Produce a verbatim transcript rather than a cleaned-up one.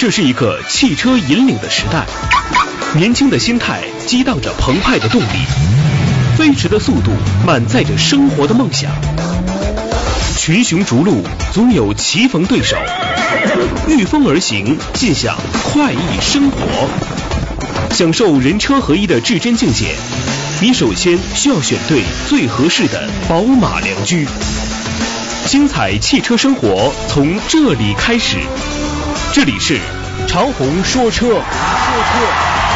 这是一个汽车引领的时代，年轻的心态激荡着澎湃的动力，飞驰的速度满载着生活的梦想。群雄逐鹿，总有棋逢对手，御风而行，尽享快意生活。享受人车合一的至臻境界，你首先需要选对最合适的宝马良驹。精彩汽车生活从这里开始，这里是长虹说车。说车